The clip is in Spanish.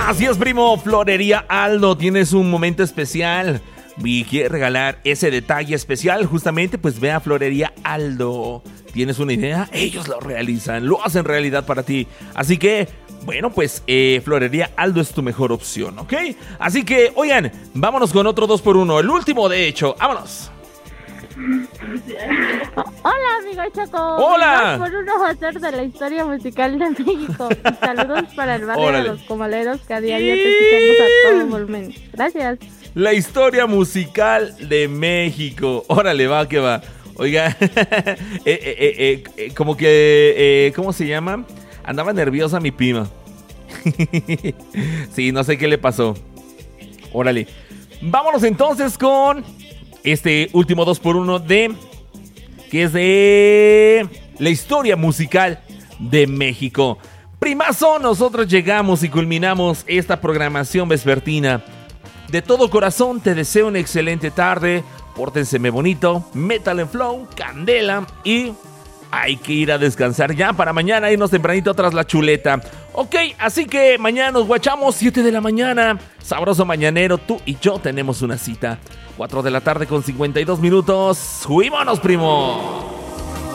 Así es, primo. Florería Aldo, tienes un momento especial y quieres regalar ese detalle especial. Justamente, pues ve a Florería Aldo. ¿Tienes una idea? Ellos lo realizan, lo hacen realidad para ti. Así que, bueno, pues Florería Aldo es tu mejor opción, ¿ok? Así que, oigan, vámonos con otro 2x1. El último, de hecho. ¡Vámonos! Hola, amigo Choco. Hola. Por uno va a ser de la historia musical de México. Y saludos para el barrio de los Comaleros, que a diario te escuchamos a todo volumen. Gracias. La historia musical de México. Órale, va, que va. Oiga, como que, ¿cómo se llama? Andaba nerviosa mi prima. Sí, no sé qué le pasó. Órale. Vámonos entonces con este último 2x1 que es de la historia musical de México. Primazo, nosotros llegamos y culminamos esta programación vespertina. De todo corazón te deseo una excelente tarde. Pórtenseme bonito, métale en flow, candela y hay que ir a descansar ya para mañana irnos tempranito tras la chuleta. Ok, así que mañana nos guachamos 7 de la mañana. Sabroso mañanero, tú y yo tenemos una cita. 4 de la tarde con 52 minutos. ¡Juímonos, primo!